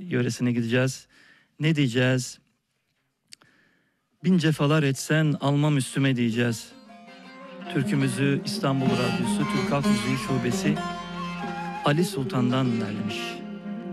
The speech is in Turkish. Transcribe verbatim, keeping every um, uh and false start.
yöresine gideceğiz. Ne diyeceğiz? Bin cefalar etsen almam üstüme diyeceğiz. Türkümüzü İstanbul Radyosu Türk Halk Müziği Şubesi Ali Sultan'dan derlemiş.